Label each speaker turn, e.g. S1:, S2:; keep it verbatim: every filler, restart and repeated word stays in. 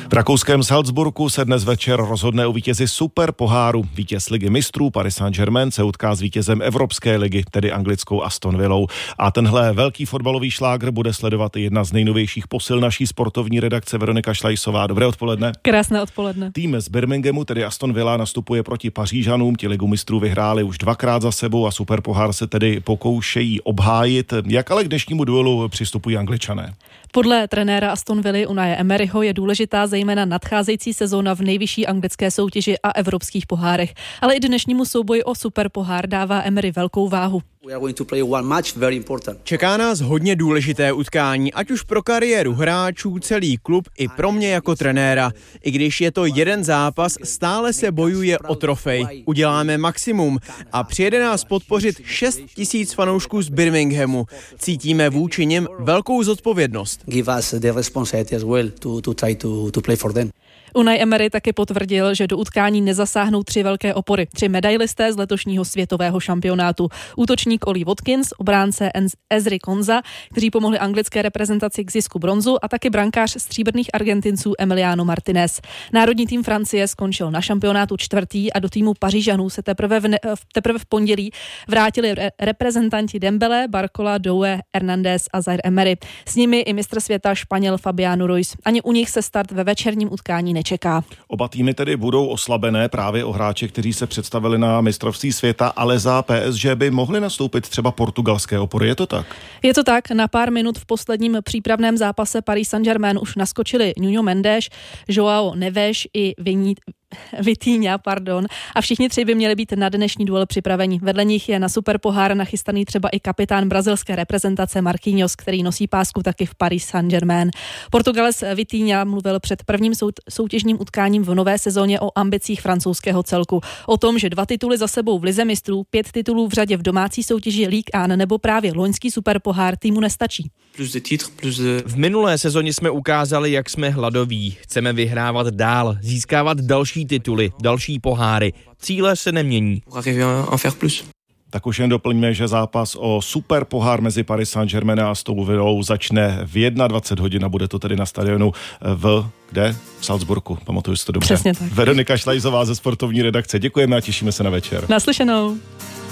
S1: V rakouském Salzburgu se dnes večer rozhodne o vítězi Super poháru. Vítěz ligy mistrů Paris Saint-Germain se utká s vítězem Evropské ligy, tedy anglickou Aston Villou. A tenhle velký fotbalový šlágr bude sledovat i jedna z nejnovějších posil naší sportovní redakce Veronika Šlajsová. Dobré odpoledne.
S2: Krásné odpoledne.
S1: Tým z Birminghamu, tedy Aston Villa, nastupuje proti Pařížanům. Ti ligu mistrů vyhráli už dvakrát za sebou a Super pohár se tedy pokoušejí obhájit. Jak ale k dnešnímu duelu přistupují Angličané?
S2: Podle trenéra Aston Villy Unaye Emeryho je důležitá zejména nadcházející sezóna v nejvyšší anglické soutěži a evropských pohárech. Ale i dnešnímu souboji o Super pohár dává Emery velkou váhu.
S3: Čeká nás hodně důležité utkání, ať už pro kariéru hráčů, celý klub i pro mě jako trenéra. I když je to jeden zápas, stále se bojuje o trofej. Uděláme maximum a přijede nás podpořit šest tisíc fanoušků z Birminghamu. Cítíme vůči nim velkou zodpovědnost.
S2: Unai Emery taky potvrdil, že do utkání nezasáhnou tři velké opory, tři medailisté z letošního světového šampionátu. Útočník Ollie Watkins, obránce Ezri Konza, kteří pomohli anglické reprezentaci k zisku bronzu, a taky brankář stříbrných Argentinců Emiliano Martinez. Národní tým Francie skončil na šampionátu čtvrtý a do týmu Pařížanů se teprve v, ne, teprve v pondělí vrátili re, reprezentanti Dembele, Barcola, Doué, Hernandez a Zaire-Emery. S nimi i mistr světa Španěl Fabián Ruiz. Ani u nich se start ve večerním utkání nečeká.
S1: Oba týmy tedy budou oslabené právě o hráče, kteří se představili na mistrovství světa, ale za P S G by mohly nastoupit třeba portugalské opory. Je to tak?
S2: Je to tak. Na pár minut v posledním přípravném zápase Paris Saint-Germain už naskočili Nuno Mendes, Joao Neves i Vinícius Vitinha, pardon, a všichni tři by měli být na dnešní duel připraveni. Vedle nich je na Super pohár nachystaný třeba i kapitán brazilské reprezentace Marquinhos, který nosí pásku taky v Paris Saint-Germain. Portugalec Vitinha mluvil před prvním soutěžním utkáním v nové sezóně o ambicích francouzského celku. O tom, že dva tituly za sebou v lize mistrů, pět titulů v řadě v domácí soutěži Ligue jedna nebo právě loňský Super pohár týmu nestačí.
S3: V minulé sezóně jsme ukázali, jak jsme hladoví. Chceme vyhrávat dál, získávat další tituly, další poháry. Cíle se nemění.
S1: Tak už jen doplňme, že zápas o Super pohár mezi Paris Saint-Germain a Aston Villou začne v dvacet jedna hodin a bude to tedy na stadionu v, kde? V Salzburgu. Pamatuju si to dobře.
S2: Přesně tak.
S1: Veronika Šlajsová ze sportovní redakce. Děkujeme a těšíme se na večer.
S2: Naslyšenou.